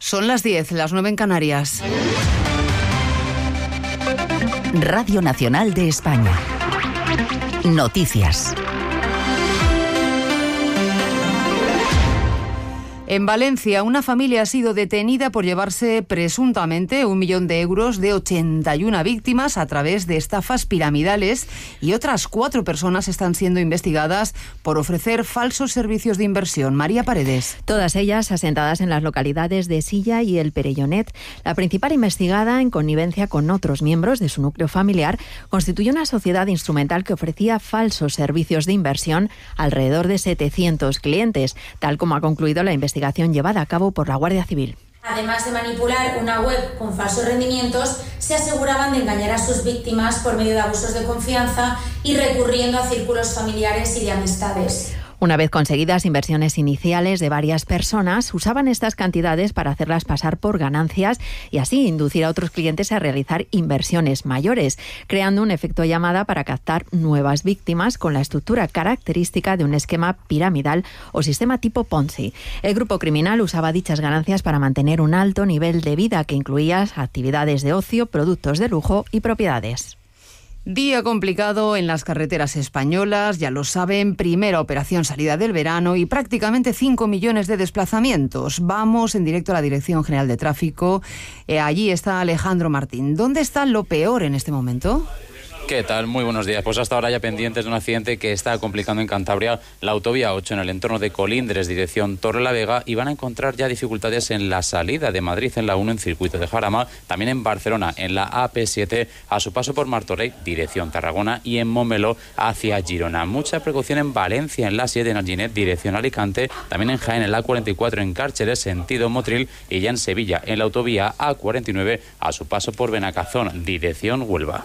Son las 10, las 9 en Canarias. Radio Nacional de España. Noticias. En Valencia, una familia ha sido detenida por llevarse presuntamente 1 millón de euros de 81 víctimas a través de estafas piramidales, y otras 4 personas están siendo investigadas por ofrecer falsos servicios de inversión. María Paredes. Todas ellas asentadas en las localidades de Silla y El Perellonet. La principal investigada, en connivencia con otros miembros de su núcleo familiar, constituyó una sociedad instrumental que ofrecía falsos servicios de inversión a alrededor de 700 clientes, tal como ha concluido la investigación llevada a cabo por la Guardia Civil. Además de manipular una web con falsos rendimientos, se aseguraban de engañar a sus víctimas por medio de abusos de confianza y recurriendo a círculos familiares y de amistades. Una vez conseguidas inversiones iniciales de varias personas, usaban estas cantidades para hacerlas pasar por ganancias y así inducir a otros clientes a realizar inversiones mayores, creando un efecto llamada para captar nuevas víctimas con la estructura característica de un esquema piramidal o sistema tipo Ponzi. El grupo criminal usaba dichas ganancias para mantener un alto nivel de vida que incluía actividades de ocio, productos de lujo y propiedades. Día complicado en las carreteras españolas, ya lo saben, primera operación salida del verano y prácticamente 5 millones de desplazamientos. Vamos en directo a la Dirección General de Tráfico. Allí está Alejandro Martín. ¿Dónde está lo peor en este momento? ¿Qué tal? Muy buenos días. Pues hasta ahora ya pendientes de un accidente que está complicando en Cantabria la autovía 8 en el entorno de Colindres, dirección Torrelavega, y van a encontrar ya dificultades en la salida de Madrid en la 1 en circuito de Jarama, también en Barcelona en la AP7 a su paso por Martorell, dirección Tarragona, y en Montmeló hacia Girona. Mucha precaución en Valencia en la 7 en Alginet, dirección Alicante, también en Jaén en la 44 en Cárceres, sentido Motril, y ya en Sevilla en la autovía A49 a su paso por Benacazón, dirección Huelva.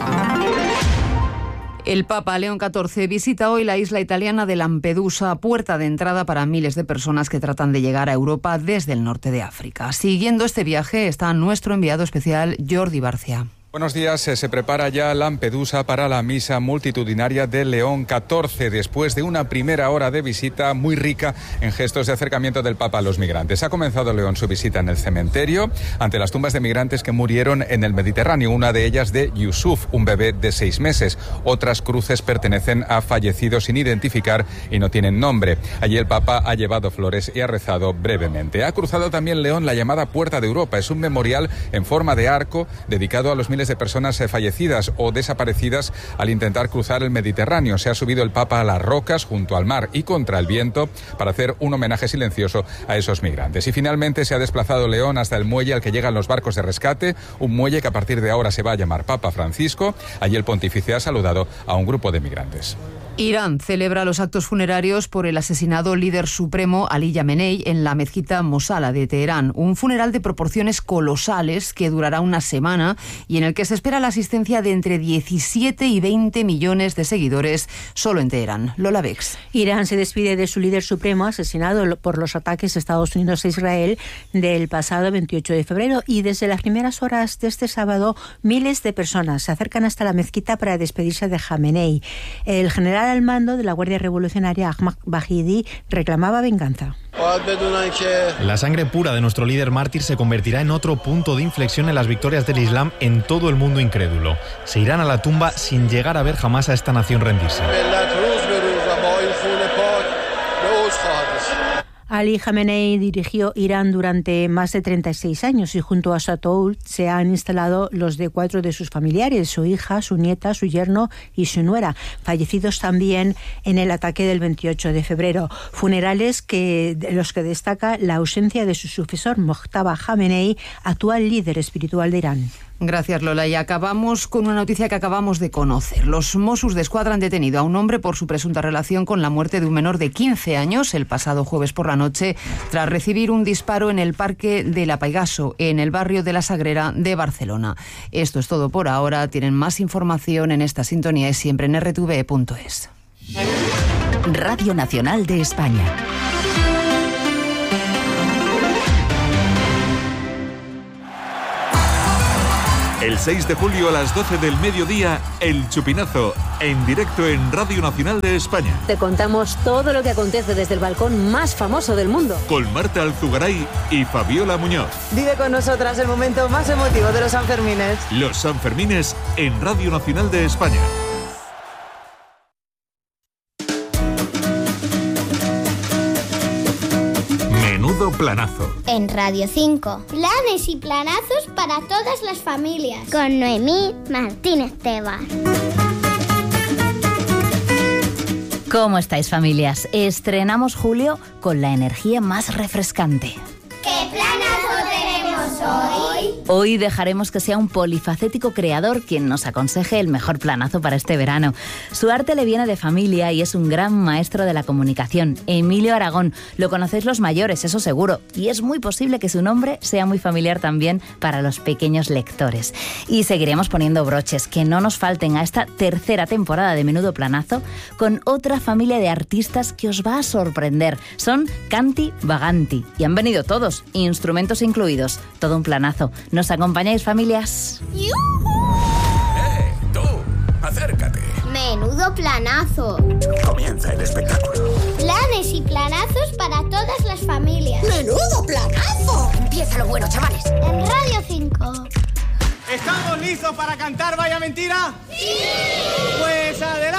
El Papa León XIV visita hoy la isla italiana de Lampedusa, puerta de entrada para miles de personas que tratan de llegar a Europa desde el norte de África. Siguiendo este viaje está nuestro enviado especial Jordi Barcia. Buenos días. Se prepara ya Lampedusa para la misa multitudinaria de León XIV, después de una primera hora de visita muy rica en gestos de acercamiento del Papa a los migrantes. Ha comenzado León su visita en el cementerio ante las tumbas de migrantes que murieron en el Mediterráneo, una de ellas de Yusuf, un bebé de 6 meses. Otras cruces pertenecen a fallecidos sin identificar y no tienen nombre. Allí el Papa ha llevado flores y ha rezado brevemente. Ha cruzado también León la llamada Puerta de Europa. Es un memorial en forma de arco dedicado a los miles de personas fallecidas o desaparecidas al intentar cruzar el Mediterráneo. Se ha subido el Papa a las rocas junto al mar y contra el viento para hacer un homenaje silencioso a esos migrantes. Y finalmente se ha desplazado León hasta el muelle al que llegan los barcos de rescate, un muelle que a partir de ahora se va a llamar Papa Francisco. Allí el pontífice ha saludado a un grupo de migrantes. Irán celebra los actos funerarios por el asesinado líder supremo Ali Khamenei en la mezquita Mosala de Teherán. Un funeral de proporciones colosales que durará una semana y en el que se espera la asistencia de entre 17 y 20 millones de seguidores solo en Teherán. Lola Bex. Irán se despide de su líder supremo asesinado por los ataques de Estados Unidos a Israel del pasado 28 de febrero y desde las primeras horas de este sábado miles de personas se acercan hasta la mezquita para despedirse de Khamenei. El general al mando de la Guardia Revolucionaria Ahmad Bahidi reclamaba venganza. La sangre pura de nuestro líder mártir se convertirá en otro punto de inflexión en las victorias del Islam en todo el mundo incrédulo. Se irán a la tumba sin llegar a ver jamás a esta nación rendirse. Ali Khamenei dirigió Irán durante más de 36 años y junto a su ataúd se han instalado los de 4 de sus familiares, su hija, su nieta, su yerno y su nuera, fallecidos también en el ataque del 28 de febrero. Funerales de los que destaca la ausencia de su sucesor, Mojtaba Khamenei, actual líder espiritual de Irán. Gracias, Lola. Y acabamos con una noticia que acabamos de conocer. Los Mossos d'Esquadra han detenido a un hombre por su presunta relación con la muerte de un menor de 15 años el pasado jueves por la noche, tras recibir un disparo en el Parque de la Paigaso, en el barrio de la Sagrera de Barcelona. Esto es todo por ahora. Tienen más información en esta sintonía y siempre en rtve.es. Radio Nacional de España. El 6 de julio a las 12 del mediodía, El Chupinazo, en directo en Radio Nacional de España. Te contamos todo lo que acontece desde el balcón más famoso del mundo. Con Marta Alzugaray y Fabiola Muñoz. Vive con nosotras el momento más emotivo de los Sanfermines. Los Sanfermines en Radio Nacional de España. Menudo planazo. En Radio 5. Planes y planazos para todas las familias. Con Noemí Martínez Tebas. ¿Cómo estáis, familias? Estrenamos julio con la energía más refrescante. ¿Qué planazo tenemos hoy? Hoy dejaremos que sea un polifacético creador quien nos aconseje el mejor planazo para este verano. Su arte le viene de familia y es un gran maestro de la comunicación, Emilio Aragón. Lo conocéis los mayores, eso seguro, y es muy posible que su nombre sea muy familiar también para los pequeños lectores. Y seguiremos poniendo broches que no nos falten a esta tercera temporada de Menudo Planazo con otra familia de artistas que os va a sorprender. Son Canti Vaganti y han venido todos, instrumentos incluidos. Todo un planazo. ¿Nos acompañáis, familias? ¡Tú! Acércate. Menudo planazo. Comienza el espectáculo. Planes y planazos para todas las familias. ¡Menudo planazo! Empieza lo bueno, chavales. En Radio 5. ¿Estamos listos para cantar Vaya Mentira? ¡Sí! Pues adelante.